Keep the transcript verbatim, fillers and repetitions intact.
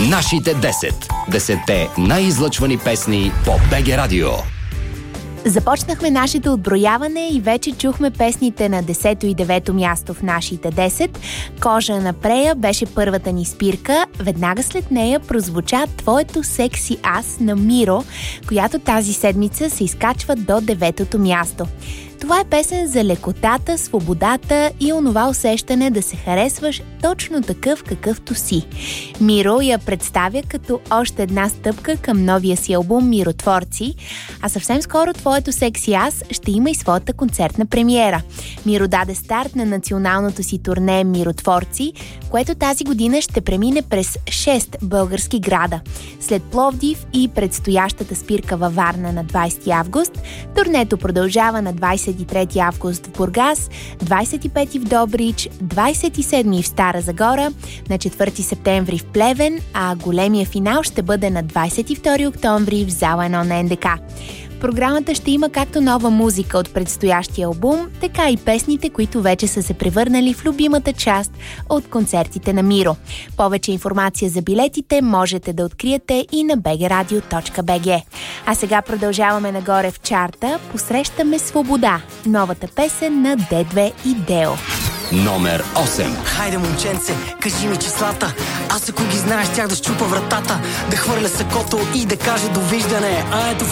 Нашите десет. Десетте най-излъчвани песни по БГ Радио. Започнахме нашето отброяване и вече чухме песните на десето и девето място в нашите десет. Кожа на Прея беше първата ни спирка. Веднага след нея прозвуча Твоето секси аз на Миро, която тази седмица се изкачва до деветото място. Това е песен за лекотата, свободата и онова усещане да се харесваш точно такъв какъвто си. Миро я представя като още една стъпка към новия си албум Миротворци, а съвсем скоро Твоето секси аз ще има и своята концертна премиера. Миро даде старт на националното си турне Миротворци, което тази година ще премине през шест български града. След Пловдив и предстоящата спирка във Варна на двайсети август, турнето продължава на двайсет и трети август в Бургас, двайсет и пети в Добрич, двайсет и седми в Стара Загора, на четвърти септември в Плевен, а големия финал ще бъде на двайсет и втори октомври в зала едно на НДК. Програмата ще има както нова музика от предстоящия албум, така и песните, които вече са се превърнали в любимата част от концертите на Миро. Повече информация за билетите можете да откриете и на би джи радио точка би джи. А сега продължаваме нагоре в чарта. Посрещаме Свобода, новата песен на Д две и Део. Номер осем. Хайде, момченце, кажи ми числата. Аз ако ги знаеш, тях да щупа вратата, да хвърля сакото и да кажа довиждане. А ето